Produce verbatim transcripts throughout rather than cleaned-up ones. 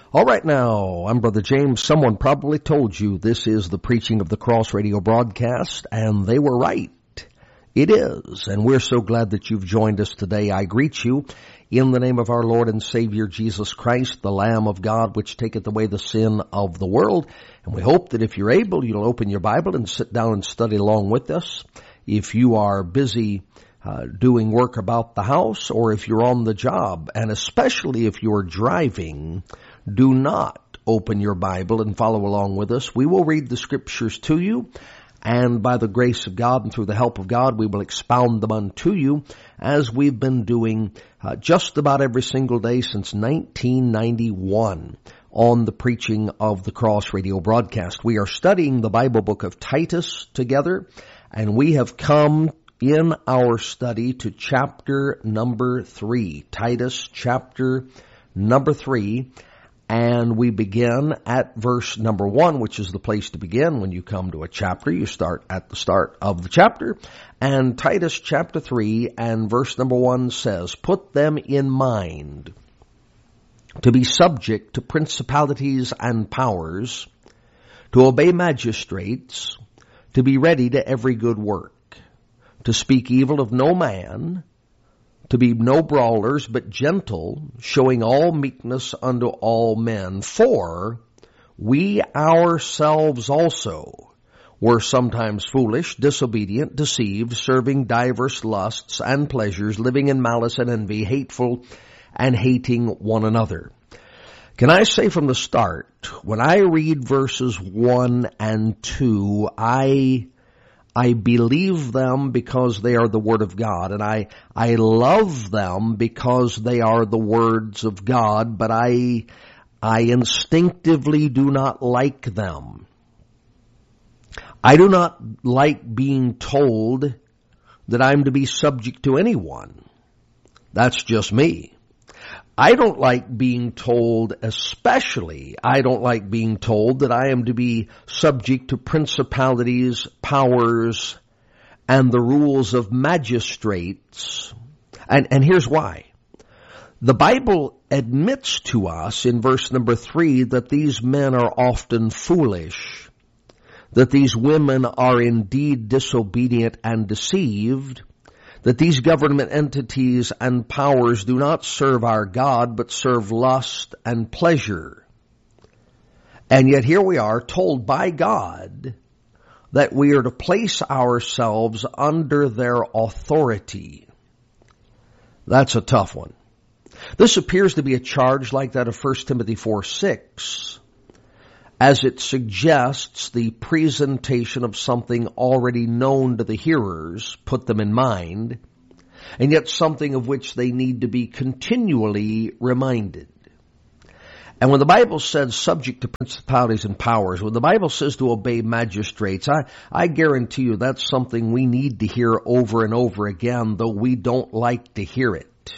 All right now, I'm Brother James. Someone probably told you this is the preaching of the Cross Radio broadcast, and they were right. It is, and we're so glad that you've joined us today. I greet you in the name of our Lord and Savior Jesus Christ, the Lamb of God, which taketh away the sin of the world. And we hope that if you're able, you'll open your Bible and sit down and study along with us. If you are busy uh, doing work about the house, or if you're on the job, and especially if you're driving, do not open your Bible and follow along with us. We will read the scriptures to you, and by the grace of God and through the help of God, we will expound them unto you as we've been doing uh, just about every single day since nineteen ninety-one on the preaching of the Cross Radio broadcast. We are studying the Bible book of Titus together, and we have come in our study to chapter number three, Titus chapter number three. And we begin at verse number one, which is the place to begin. When you come to a chapter, you start at the start of the chapter. And Titus chapter three and verse number one says, "Put them in mind to be subject to principalities and powers, to obey magistrates, to be ready to every good work, to speak evil of no man, to be no brawlers, but gentle, showing all meekness unto all men. For we ourselves also were sometimes foolish, disobedient, deceived, serving divers lusts and pleasures, living in malice and envy, hateful and hating one another." Can I say from the start, when I read verses one and two, I I believe them because they are the Word of God, and I, I love them because they are the words of God, but I, I instinctively do not like them. I do not like being told that I'm to be subject to anyone. That's just me. I don't like being told, especially, I don't like being told that I am to be subject to principalities, powers, and the rules of magistrates. And, and here's why. The Bible admits to us in verse number three that these men are often foolish, that these women are indeed disobedient and deceived, that these government entities and powers do not serve our God, but serve lust and pleasure. And yet here we are told by God that we are to place ourselves under their authority. That's a tough one. This appears to be a charge like that of First Timothy four six, as it suggests the presentation of something already known to the hearers, put them in mind, and yet something of which they need to be continually reminded. And when the Bible says subject to principalities and powers, when the Bible says to obey magistrates, I, I guarantee you that's something we need to hear over and over again, though we don't like to hear it.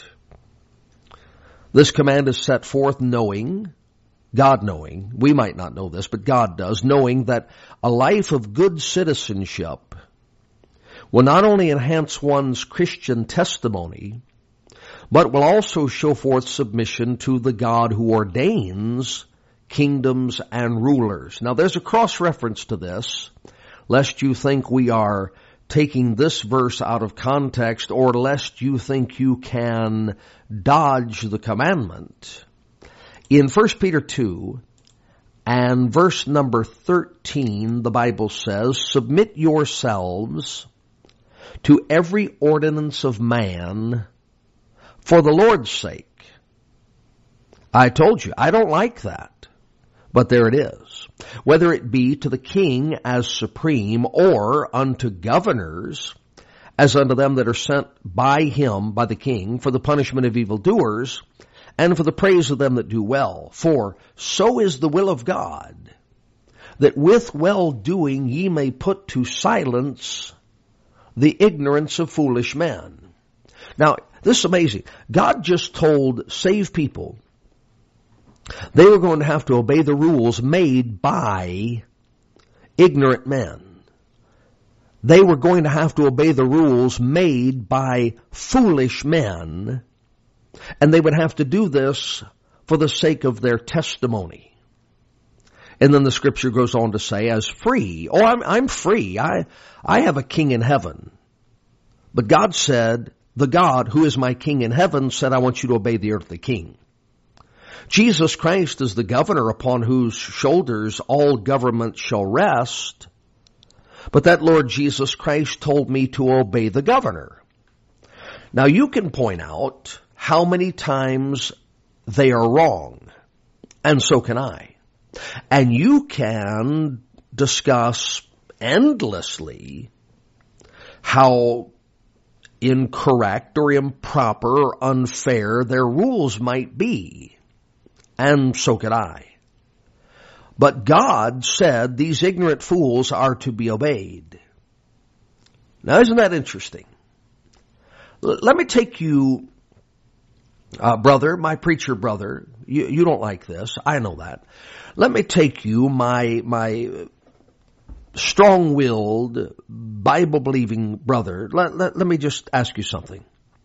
This command is set forth knowing, God knowing, we might not know this, but God does, knowing that a life of good citizenship will not only enhance one's Christian testimony, but will also show forth submission to the God who ordains kingdoms and rulers. Now there's a cross-reference to this, lest you think we are taking this verse out of context, or lest you think you can dodge the commandment. In First Peter two and verse number thirteen, the Bible says, "Submit yourselves to every ordinance of man for the Lord's sake." I told you, I don't like that, but there it is. "Whether it be to the king as supreme, or unto governors, as unto them that are sent by him," by the king, "for the punishment of evildoers, and for the praise of them that do well. For so is the will of God, that with well-doing ye may put to silence the ignorance of foolish men." Now, this is amazing. God just told saved people they were going to have to obey the rules made by ignorant men. They were going to have to obey the rules made by foolish men, and they would have to do this for the sake of their testimony. And then the scripture goes on to say, as free. Oh, I'm, I'm free. I, I have a king in heaven. But God said, the God who is my king in heaven said, I want you to obey the earthly king. Jesus Christ is the governor upon whose shoulders all government shall rest. But that Lord Jesus Christ told me to obey the governor. Now you can point out how many times they are wrong. And so can I. And you can discuss endlessly how incorrect or improper or unfair their rules might be. And so could I. But God said these ignorant fools are to be obeyed. Now isn't that interesting? L- let me take you, uh, brother, my preacher brother. You, you don't like this. I know that. Let me take you, my, my strong-willed, Bible-believing brother. Let, let, let me just ask you something.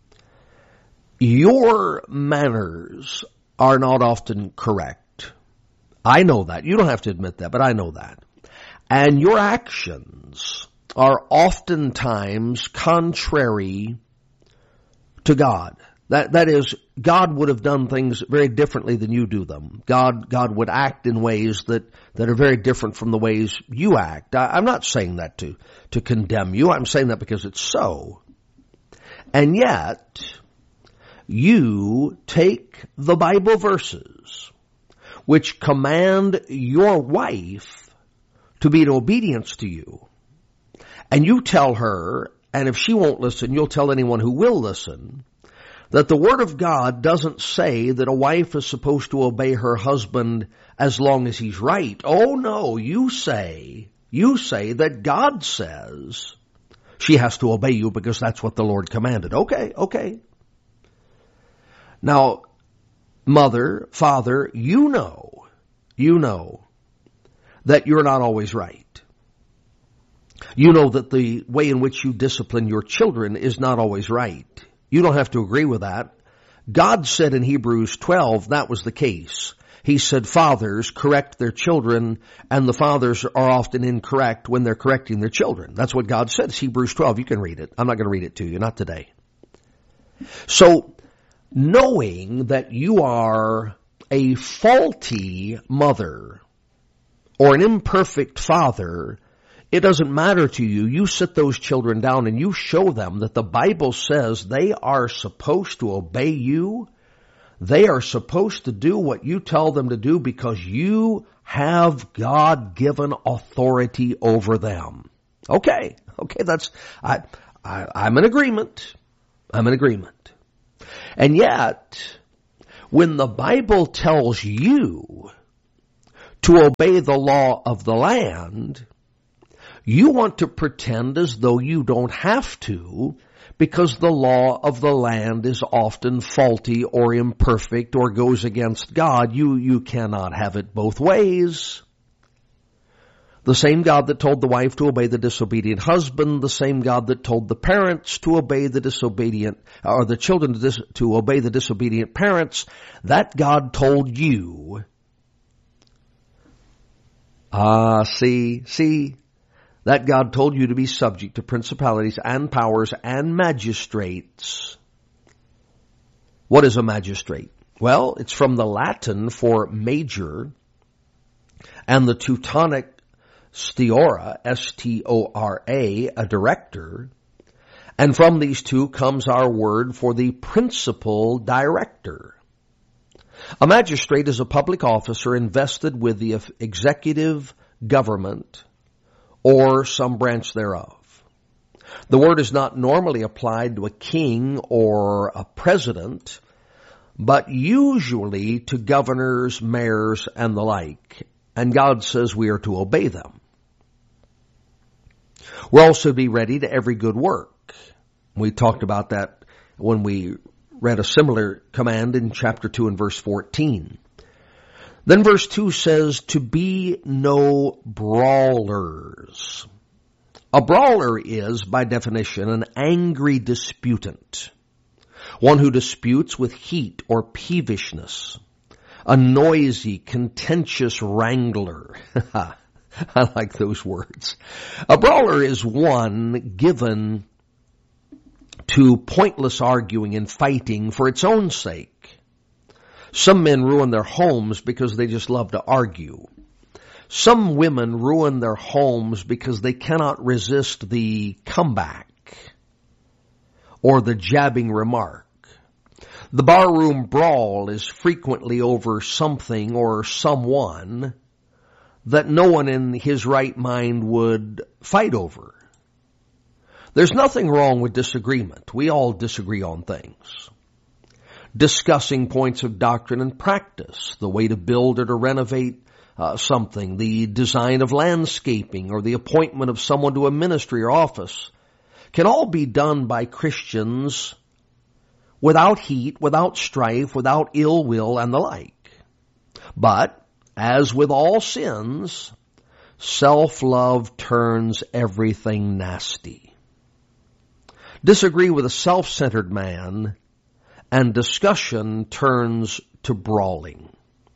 Your manners are not often correct. I know that. You don't have to admit that, but I know that. And your actions are oftentimes contrary to God. That, that is, God would have done things very differently than you do them. God, God would act in ways that, that are very different from the ways you act. I, I'm not saying that to, to condemn you. I'm saying that because it's so. And yet, you take the Bible verses which command your wife to be in obedience to you, and you tell her, and if she won't listen, you'll tell anyone who will listen, that the Word of God doesn't say that a wife is supposed to obey her husband as long as he's right. Oh no, you say, you say that God says she has to obey you because that's what the Lord commanded. Okay, okay. Now, mother, father, you know, you know that you're not always right. You know that the way in which you discipline your children is not always right. You don't have to agree with that. God said in Hebrews twelve that was the case. He said fathers correct their children, and the fathers are often incorrect when they're correcting their children. That's what God said. It's Hebrews twelve. You can read it. I'm not going to read it to you, not today. So, knowing that you are a faulty mother or an imperfect father, it doesn't matter to you. You sit those children down and you show them that the Bible says they are supposed to obey you. They are supposed to do what you tell them to do because you have God-given authority over them. Okay, okay, that's, I, I, I'm in agreement. I'm in agreement. And yet, when the Bible tells you to obey the law of the land, you want to pretend as though you don't have to because the law of the land is often faulty or imperfect or goes against God. You, you cannot have it both ways. The same God that told the wife to obey the disobedient husband, the same God that told the parents to obey the disobedient, or the children to, dis, to obey the disobedient parents, that God told you, ah, see, see, that God told you to be subject to principalities and powers and magistrates. What is a magistrate? Well, it's from the Latin for major and the Teutonic Stiora, S T O R A, a director. And from these two comes our word for the principal director. A magistrate is a public officer invested with the executive government or some branch thereof. The word is not normally applied to a king or a president, but usually to governors, mayors, and the like. And God says we are to obey them. We're also to be ready to every good work. We talked about that when we read a similar command in chapter two and verse fourteen. Then verse two says, to be no brawlers. A brawler is, by definition, an angry disputant, one who disputes with heat or peevishness. a noisy, contentious wrangler. I like those words. A brawler is one given to pointless arguing and fighting for its own sake. Some men ruin their homes because they just love to argue. Some women ruin their homes because they cannot resist the comeback or the jabbing remark. The barroom brawl is frequently over something or someone that no one in his right mind would fight over. There's nothing wrong with disagreement. We all disagree on things. Discussing points of doctrine and practice, the way to build or to renovate uh, something, the design of landscaping, or the appointment of someone to a ministry or office, can all be done by Christians without heat, without strife, without ill will, and the like. But, as with all sins, self-love turns everything nasty. Disagree with a self-centered man, and discussion turns to brawling.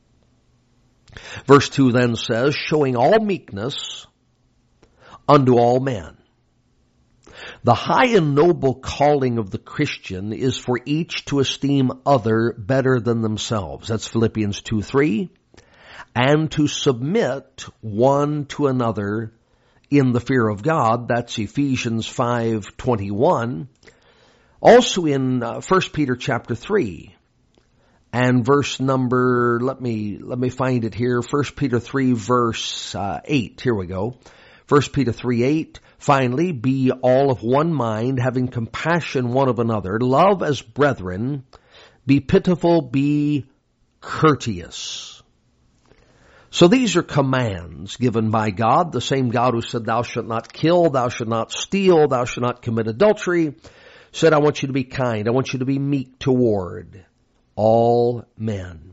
Verse two then says, showing all meekness unto all men. The high and noble calling of the Christian is for each to esteem other better than themselves. That's Philippians two three. And to submit one to another in the fear of God. That's Ephesians five twenty-one. Also in uh, First Peter chapter three and verse number, let me, let me find it here. First Peter three verse uh, eight. Here we go. First Peter three eight. Finally, be all of one mind, having compassion one of another. Love as brethren. Be pitiful, be courteous. So these are commands given by God, the same God who said, thou shalt not kill, thou shalt not steal, thou shalt not commit adultery, said, I want you to be kind, I want you to be meek toward all men.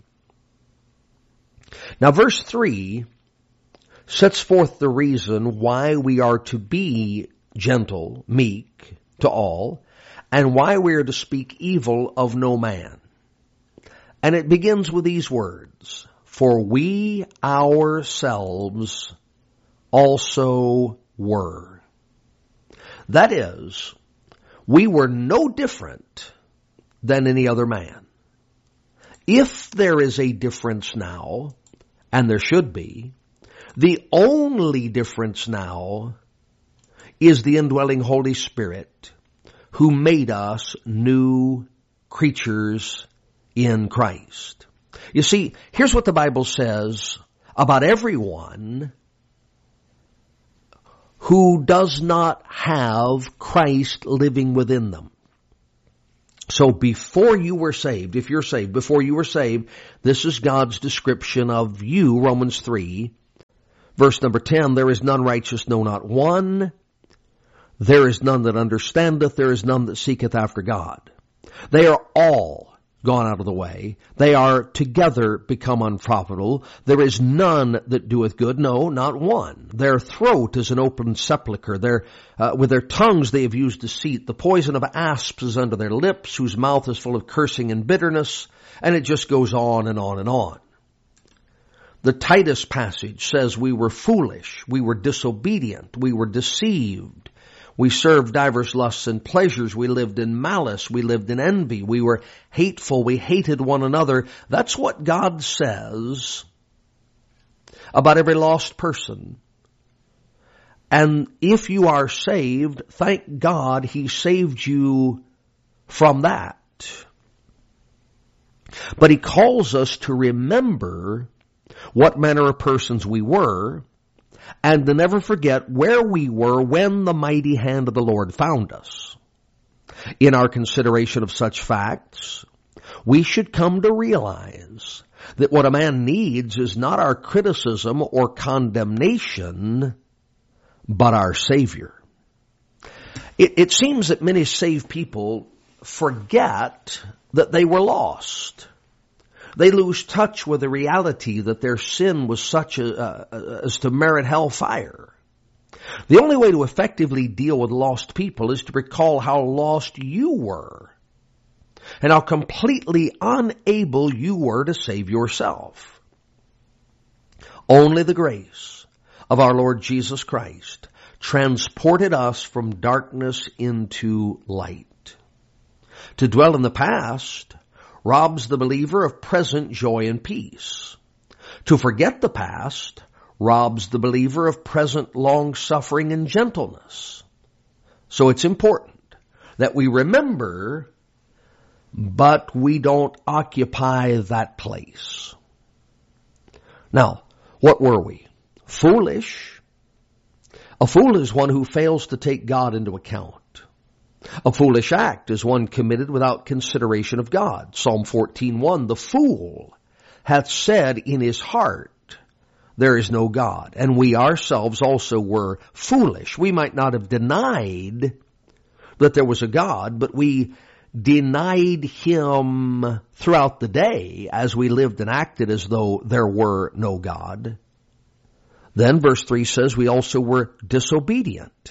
Now verse three sets forth the reason why we are to be gentle, meek to all, and why we are to speak evil of no man. And it begins with these words, for we ourselves also were. That is, we were no different than any other man. If there is a difference now, and there should be, the only difference now is the indwelling Holy Spirit who made us new creatures in Christ. You see, here's what the Bible says about everyone who does not have Christ living within them. So before you were saved, if you're saved, before you were saved, this is God's description of you, Romans three. Verse number ten, there is none righteous, no, not one. There is none that understandeth, there is none that seeketh after God. They are all gone out of the way. They are together become unprofitable. There is none that doeth good, no, not one. Their throat is an open sepulchre. Their, uh, with their tongues they have used deceit. The poison of asps is under their lips, whose mouth is full of cursing and bitterness. And it just goes on and on and on. The Titus passage says we were foolish, we were disobedient, we were deceived. We served divers lusts and pleasures. We lived in malice. We lived in envy. We were hateful. We hated one another. That's what God says about every lost person. And if you are saved, thank God He saved you from that. But He calls us to remember what manner of persons we were, and to never forget where we were when the mighty hand of the Lord found us. In our consideration of such facts, we should come to realize that what a man needs is not our criticism or condemnation, but our Savior. It, it seems that many saved people forget that they were lost. They lose touch with the reality that their sin was such a, uh, as to merit hellfire. The only way to effectively deal with lost people is to recall how lost you were. and how completely unable you were to save yourself. Only the grace of our Lord Jesus Christ transported us from darkness into light. To dwell in the past robs the believer of present joy and peace. To forget the past robs the believer of present long-suffering and gentleness. So it's important that we remember, but we don't occupy that place. Now, what were we? Foolish. A fool is one who fails to take God into account. A foolish act is one committed without consideration of God. Psalm fourteen one, the fool hath said in his heart, there is no God. And we ourselves also were foolish. We might not have denied that there was a God, but we denied him throughout the day as we lived and acted as though there were no God. Then verse three says we also were disobedient.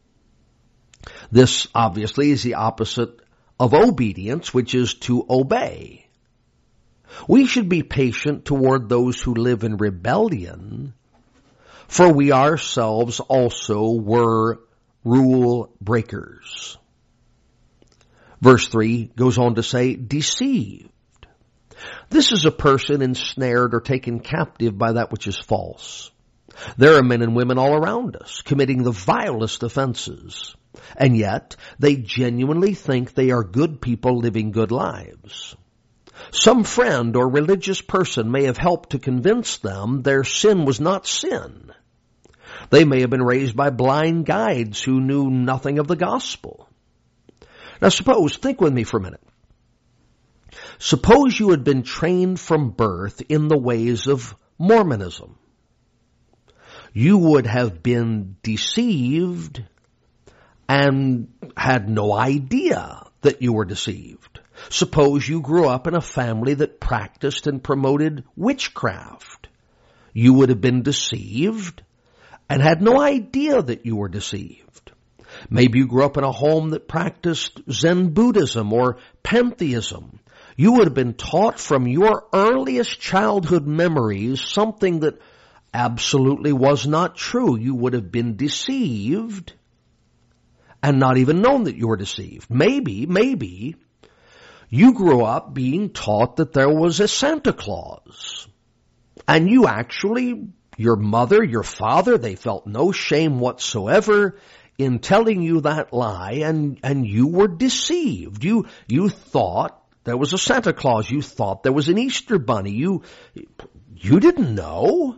This obviously is the opposite of obedience, which is to obey. We should be patient toward those who live in rebellion, for we ourselves also were rule breakers. Verse three goes on to say, deceived. This is a person ensnared or taken captive by that which is false. There are men and women all around us committing the vilest offenses, and yet they genuinely think they are good people living good lives. Some friend or religious person may have helped to convince them their sin was not sin. They may have been raised by blind guides who knew nothing of the gospel. Now suppose, think with me for a minute. Suppose you had been trained from birth in the ways of Mormonism. You would have been deceived and had no idea that you were deceived. Suppose you grew up in a family that practiced and promoted witchcraft. You would have been deceived and had no idea that you were deceived. Maybe you grew up in a home that practiced Zen Buddhism or pantheism. You would have been taught from your earliest childhood memories something that absolutely was not true. You would have been deceived and not even known that you were deceived. Maybe, maybe you grew up being taught that there was a Santa Claus. And you actually, your mother, your father, they felt no shame whatsoever in telling you that lie, and, and you were deceived. You, you thought there was a Santa Claus. You thought there was an Easter bunny. You, you didn't know.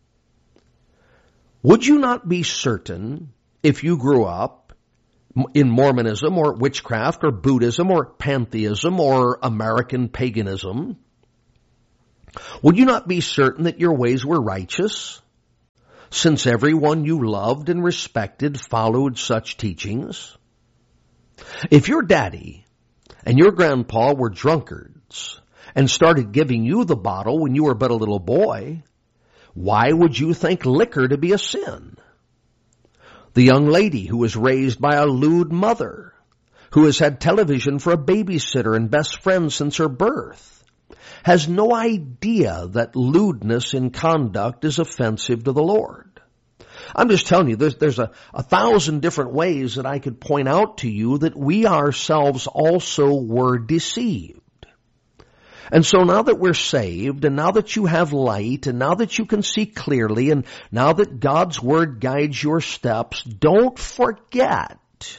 Would you not be certain if you grew up in Mormonism or witchcraft or Buddhism or pantheism or American paganism, would you not be certain that your ways were righteous, since everyone you loved and respected followed such teachings? If your daddy and your grandpa were drunkards and started giving you the bottle when you were but a little boy, why would you think liquor to be a sin? The young lady who was raised by a lewd mother, who has had television for a babysitter and best friend since her birth, has no idea that lewdness in conduct is offensive to the Lord. I'm just telling you, there's, there's a, a thousand different ways that I could point out to you that we ourselves also were deceived. And so now that we're saved, and now that you have light, and now that you can see clearly, and now that God's Word guides your steps, don't forget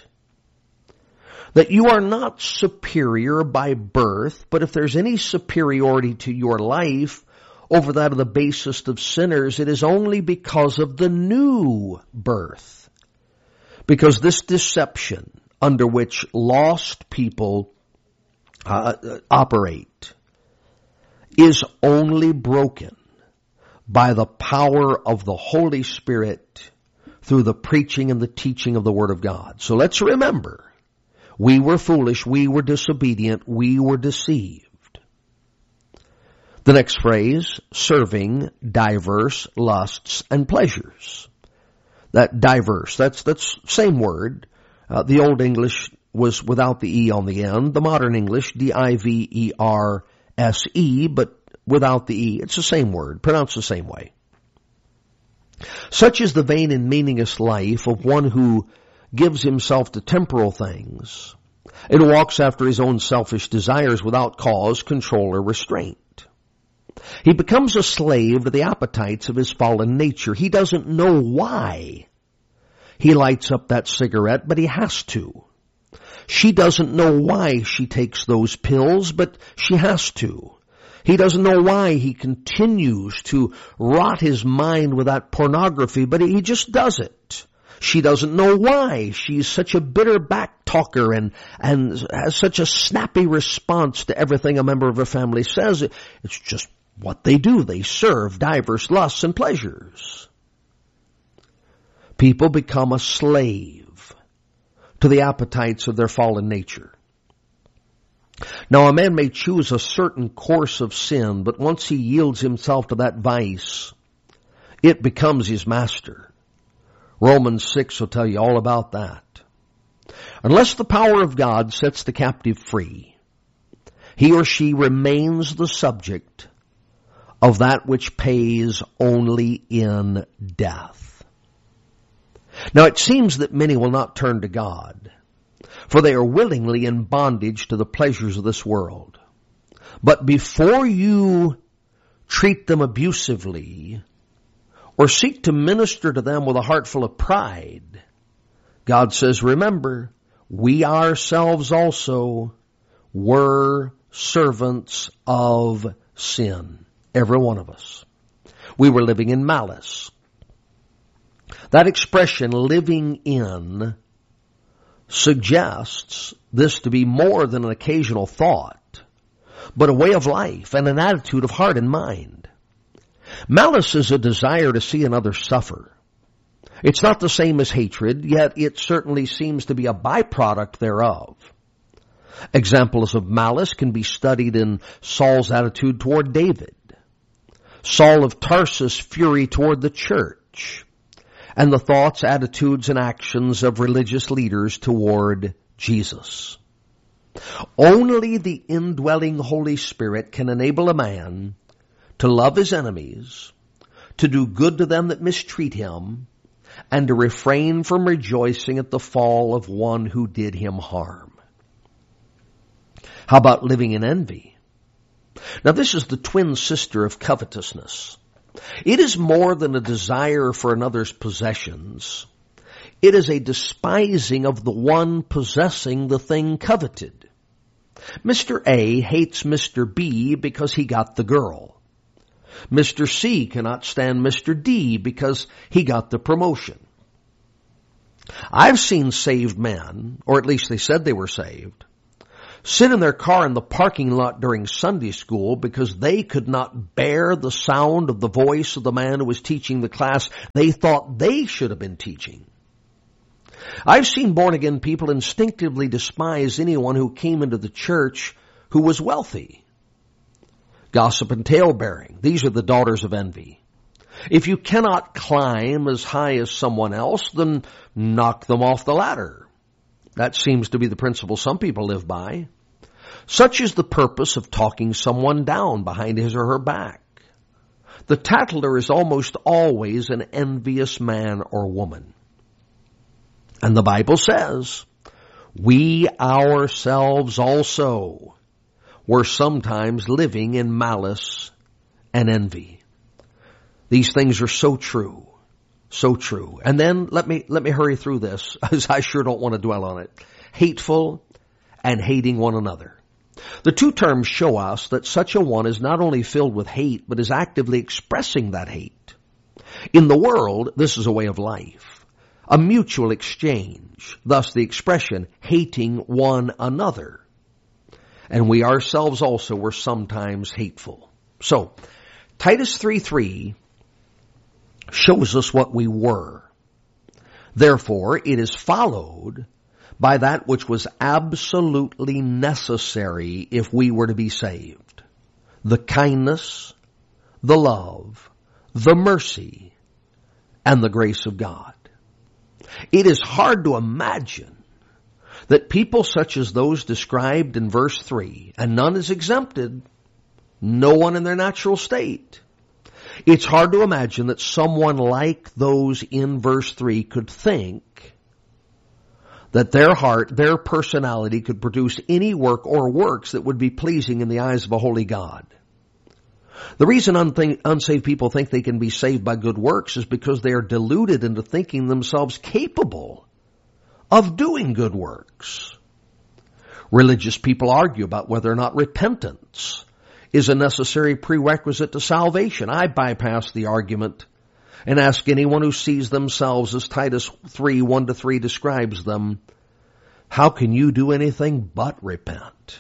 that you are not superior by birth, but if there's any superiority to your life over that of the basest of sinners, it is only because of the new birth. Because this deception under which lost people uh, operate is only broken by the power of the Holy Spirit through the preaching and the teaching of the Word of God. So let's remember, we were foolish, we were disobedient, we were deceived. The next phrase, serving diverse lusts and pleasures. That diverse, that's that's same word. Uh, the Old English was without the E on the end. The modern English, D I V E R S E, but without the E. It's the same word, pronounced the same way. Such is the vain and meaningless life of one who gives himself to temporal things and walks after his own selfish desires without cause, control, or restraint. He becomes a slave to the appetites of his fallen nature. He doesn't know why he lights up that cigarette, but he has to. She doesn't know why she takes those pills, but she has to. He doesn't know why he continues to rot his mind with that pornography, but he just does it. She doesn't know why she's such a bitter back talker and, and has such a snappy response to everything a member of her family says. It's just what they do. They serve diverse lusts and pleasures. People become a slave to the appetites of their fallen nature. Now, a man may choose a certain course of sin, but once he yields himself to that vice, it becomes his master. Romans six will tell you all about that. Unless the power of God sets the captive free, he or she remains the subject of that which pays only in death. Now, it seems that many will not turn to God, for they are willingly in bondage to the pleasures of this world. But before you treat them abusively or seek to minister to them with a heart full of pride, God says, remember, we ourselves also were servants of sin. Every one of us. We were living in malice. That expression, living in, suggests this to be more than an occasional thought, but a way of life and an attitude of heart and mind. Malice is a desire to see another suffer. It's not the same as hatred, yet it certainly seems to be a byproduct thereof. Examples of malice can be studied in Saul's attitude toward David, Saul of Tarsus' fury toward the church, and the thoughts, attitudes, and actions of religious leaders toward Jesus. Only the indwelling Holy Spirit can enable a man to love his enemies, to do good to them that mistreat him, and to refrain from rejoicing at the fall of one who did him harm. How about living in envy? Now, this is the twin sister of covetousness. It is more than a desire for another's possessions. It is a despising of the one possessing the thing coveted. Mister A hates Mister B because he got the girl. Mister C cannot stand Mister D because he got the promotion. I've seen saved men, or at least they said they were saved, sit in their car in the parking lot during Sunday school because they could not bear the sound of the voice of the man who was teaching the class they thought they should have been teaching. I've seen born-again people instinctively despise anyone who came into the church who was wealthy. Gossip and tale-bearing, these are the daughters of envy. If you cannot climb as high as someone else, then knock them off the ladder. That seems to be the principle some people live by. Such is the purpose of talking someone down behind his or her back. The tattler is almost always an envious man or woman. And the Bible says, we ourselves also were sometimes living in malice and envy. These things are so true, so true. And then let me, let me hurry through this, as I sure don't want to dwell on it. Hateful and hating one another. The two terms show us that such a one is not only filled with hate, but is actively expressing that hate. In the world, this is a way of life, a mutual exchange, thus the expression, hating one another. And we ourselves also were sometimes hateful. So, Titus three three shows us what we were. Therefore, it is followed by that which was absolutely necessary if we were to be saved. The kindness, the love, the mercy, and the grace of God. It is hard to imagine that people such as those described in verse three, and none is exempted, no one in their natural state. It's hard to imagine that someone like those in verse three could think that their heart, their personality could produce any work or works that would be pleasing in the eyes of a holy God. The reason unthink, unsaved people think they can be saved by good works is because they are deluded into thinking themselves capable of doing good works. Religious people argue about whether or not repentance is a necessary prerequisite to salvation. I bypass the argument and ask anyone who sees themselves as Titus three, one to three describes them, how can you do anything but repent?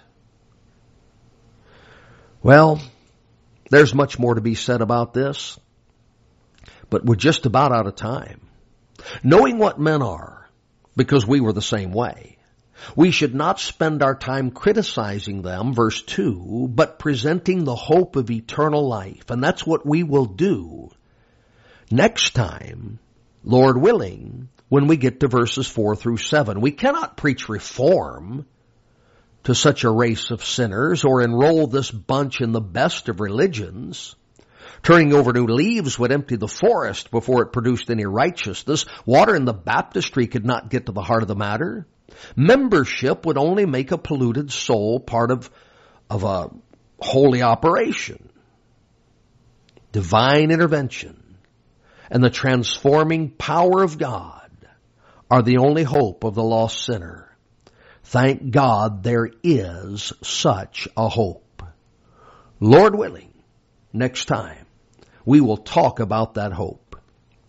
Well, there's much more to be said about this, but we're just about out of time. Knowing what men are, because we were the same way, we should not spend our time criticizing them, verse two, but presenting the hope of eternal life. And that's what we will do next time, Lord willing, when we get to verses four through seven. We cannot preach reform to such a race of sinners or enroll this bunch in the best of religions. Turning over new leaves would empty the forest before it produced any righteousness. Water in the baptistry could not get to the heart of the matter. Membership would only make a polluted soul part of, of a holy operation. Divine intervention and the transforming power of God are the only hope of the lost sinner. Thank God there is such a hope. Lord willing, next time we will talk about that hope.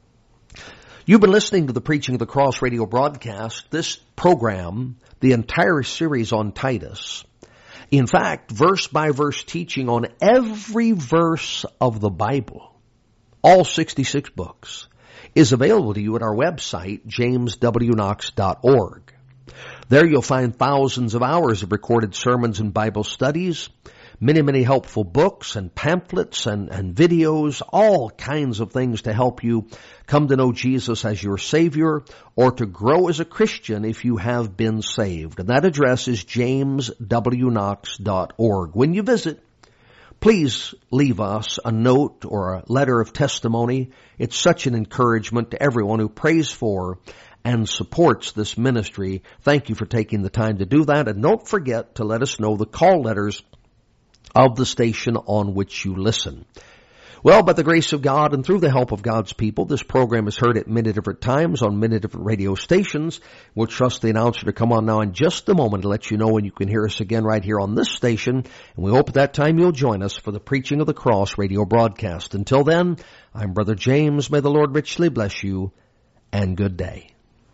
You've been listening to the Preaching of the Cross radio broadcast. This program, the entire series on Titus, in fact, verse by verse teaching on every verse of the Bible, all sixty-six books, is available to you at our website, james w knox dot org. There you'll find thousands of hours of recorded sermons and Bible studies, many, many helpful books and pamphlets and, and videos, all kinds of things to help you come to know Jesus as your Savior or to grow as a Christian if you have been saved. And that address is james w knox dot org. When you visit, please leave us a note or a letter of testimony. It's such an encouragement to everyone who prays for and supports this ministry. Thank you for taking the time to do that. And don't forget to let us know the call letters of the station on which you listen. Well, by the grace of God and through the help of God's people, this program is heard at many different times on many different radio stations. We'll trust the announcer to come on now in just a moment to let you know when you can hear us again right here on this station. And we hope at that time you'll join us for the Preaching of the Cross radio broadcast. Until then, I'm Brother James. May the Lord richly bless you, and good day.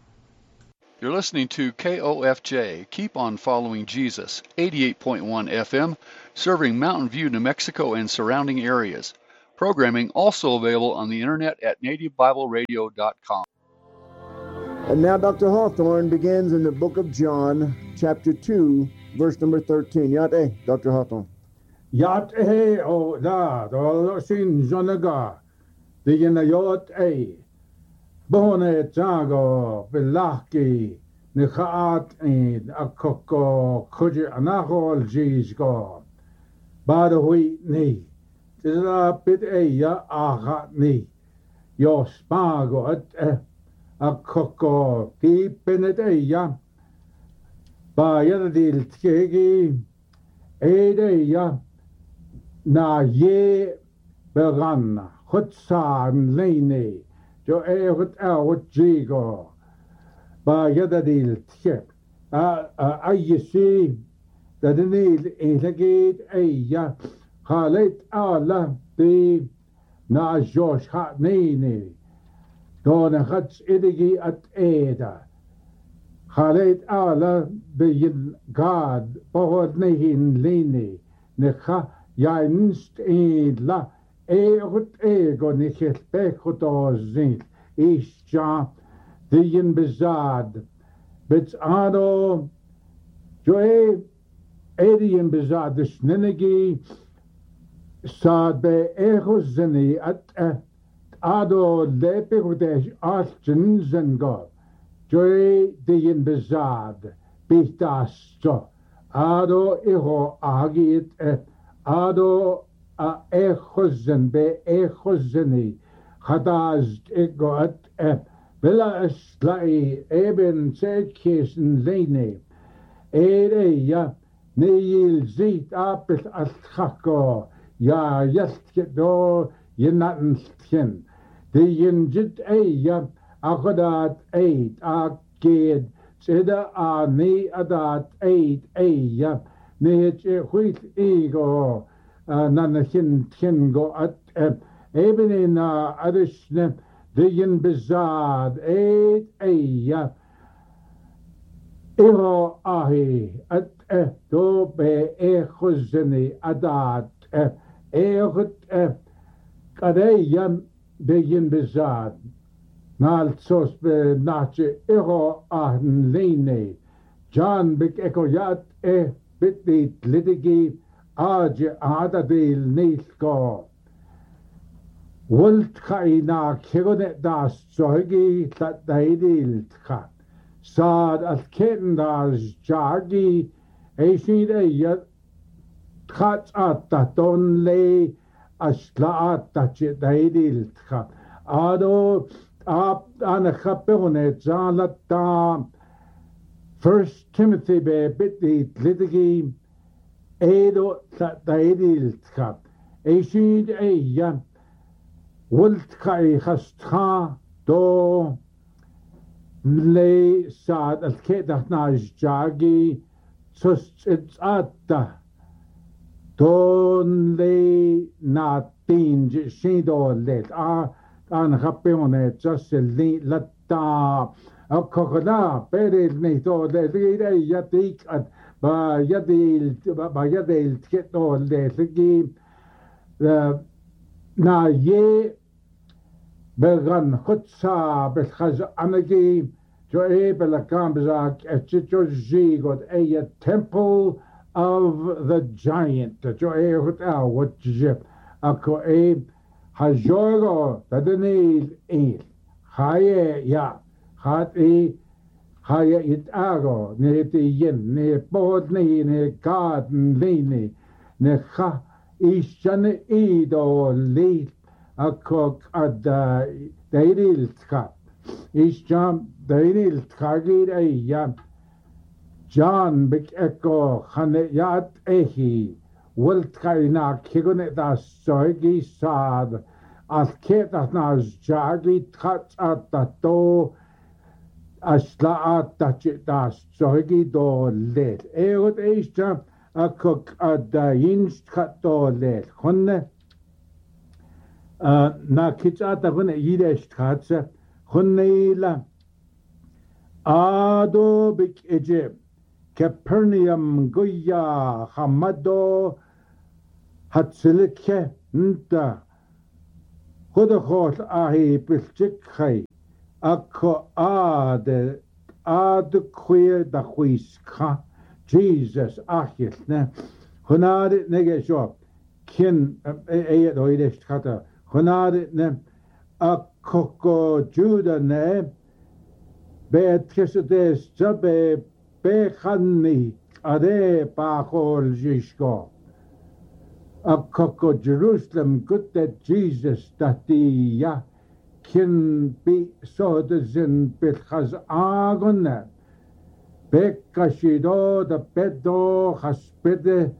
You're listening to K O F J, Keep on Following Jesus, eighty-eight point one F M, serving Mountain View, New Mexico and surrounding areas. Programming also available on the internet at native bible radio dot com. And now Doctor Hawthorne begins in the book of John, chapter two, verse number thirteen. Yate, Doctor Hawthorne. Yate o da, do sin jonaga, the yenayot a. Bone Jago, Belaki, Nikaat, and Akoko, Kuja Anahol, Jisgo, Badawi ni, Tila bit a ya ahat ni, Yo spago at Akoko, deep in it a ya, Bayadil Tigi, Ede ya, Na ye Berana, Hutsan Lane. Jo evet out jigo ba yada dil tjep a a aysi da denil inlegit eya halet ala bi na josh hat nini dona hats idigi at eda halet ala bi god pohod nehin lini nekha jainst edla Egot ego nichel pechotozin isha diyin bezad bits ado joe edian bezad the snenegi sad be echozini at ado lepechodesh archens and god joe diyin bezad bitasto ado iho agit e ado a echozen be echozeni hadaz egot e bela slai eben zekisen lene ere ja neil zit apel alchako ja yast do yenatn de yinjit e ja agodat eight a ged Sida a ni adat eight eia ne che huit ego nana hin hin go at even in adishne de yin bizad eight eia ego ahi at do be echozeni adat egot kadeyam de yin bizad Nal sos be nache ego ahn lene John bik eko yat e bitit litigi aje adadil nisko Wult kaina kegone das zogi tat daidil tka Sad al ken das jagi e shide yat kat at don le asla at tache daidil tka Ado Up on a chapone zalata First Timothy be bitty litigi edo taidil tka Eshid eya Wult kai hasta do le sad al kedat naj jagi sus it's atta don le na tinge shido let ah an rappeone just li latta a kokoda peril ne to le ide yatik at ba yadil ba yadil tketo le ligi na ye began khutsa bel khaz amagi jo e bel kambzak et jo jigot a temple of the giant jo e hota what jip a ko e Hajogo tadenil il haye ya hat e haye it ago ne te yen ne bod ne ne gad ne ne ha ishane ido le akok ad dairil tka isham dairil tkagir e ya John bik eko khane yat ehi Wilt kaina kigone das soigi sad as ketas nas jagi tats at to asla at tach das soigi do let eot eista a cook at the inst kat do let honne na kitata honne yidesh katse honne la ado bik Egypt Capernaum Goya Hamado Hatsilike Nta Hodahot Ahi Pilchikhay Akko Ade Ade Queer da Huiska Jesus Achilne Honade Negesho Kin Ayat Oidesh Kata Honade Ne Akko Judah Ne Beatrice Jabe Bechanni ade pachol jishko. A koko Jerusalem good that Jesus that the ya can be so the zin bilchaz agone. Bekashido the pedo haspede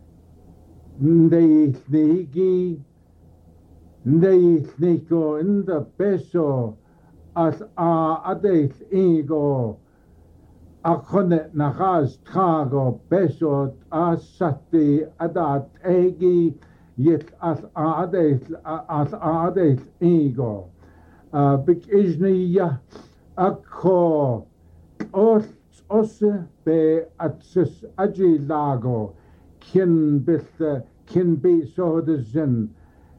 ndei nigi ndei niko in the peso as a ade ego. Akone nachas trago besot asati adat egi yet as ades as ades ego bik isni ya akko os os be atsis aji lago kin bit kin be so the zen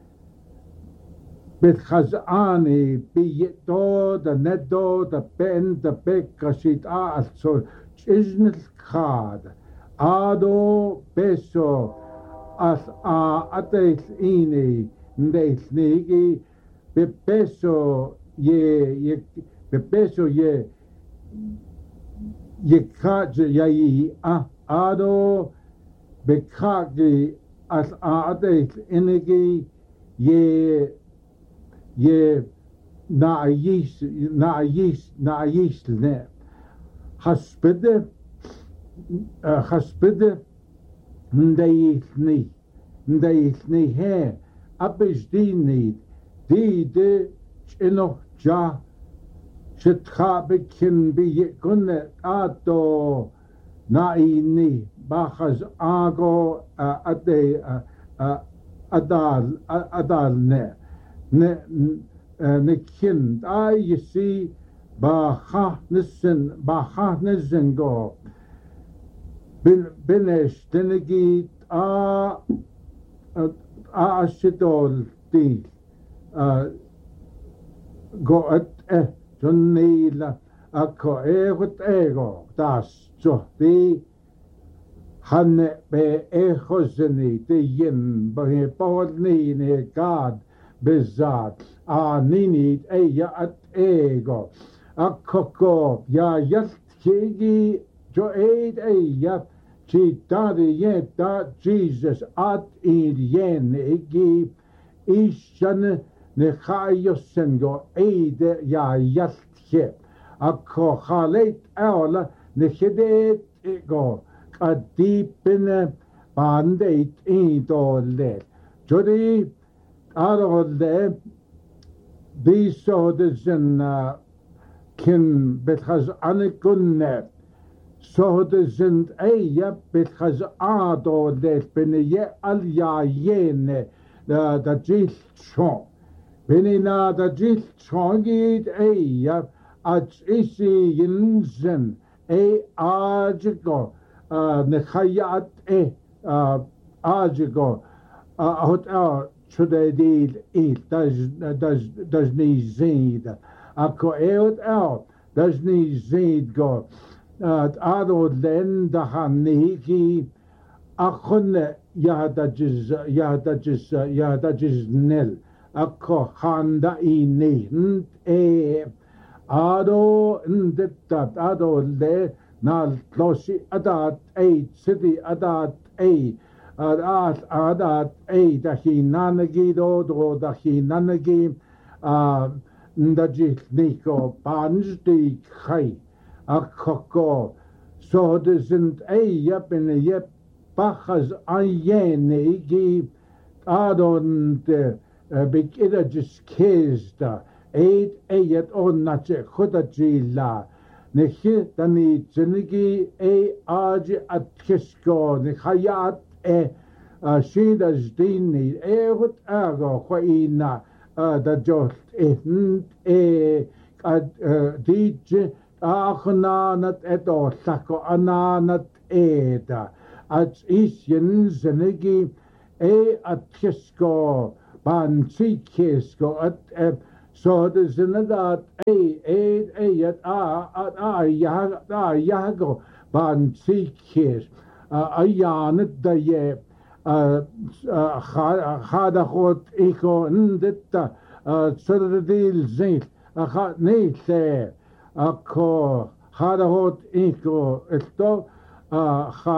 bit khazani be do the nedo the pen the bek kashit also isn't khad ado beso as a ates ini ndes nigi be beso ye ye be beso ye yekaj yayi a ado bekagi as ade inigi ye ye na yis na yis na yis ne haspede haspede ndayisni ndayisni he abisdini di de ino ja shitha bekin bi gunne ato na ini bachas ago ade adal adal ne ne ne kind I you see ba ha nissen ba ha nissen go bin binesh denegi a a shitol di go at eh Johnila a ko egot ego das jo di hanne be echoseni de yin ba he bod ni ne god bezat a nini eya at ego a koko ya yalt kigi jo eid eya chi dade ye da Jesus at id yen egi ishan ne chayosen go eide ya yaltje a ko chalet awla ne chedet ego a deepin bandeit idole jodi arole bi so de zen kin betchas anikunne so de sind eya betchas adole bin ye al ya yene da da jil chon Benina da jil chongit eya at isi yinzen e ajigo ne khayat e ajigo hot a chude dil e does does does ni zid a ko eot out does ni zid go at ado len da haniki a khunne ya da jiz ya da jiz ya da jiz nel Akko handa ini e ado ndettat ado le nal klosi adat e city adat e adat adat e da hinanagi do do da hinanagi a ndaji niko panjdi khai akko so de sind e yep in yep bachas ayene gi adon de big ida just kezda eight eight on nache khuda jila nekhi tani zinigi e aj at kisko ne khayat e shida zdini e hut ago khoina da jolt e e ad dij akhnanat eto sako ananat eda at isyen zinigi e at kisko ban tikesko at so de zinadat e e e at a at a ya a yago ban tikes a yanet da ye khada khot iko ndetta tsurdil zint a khat nete a ko khada khot iko esto a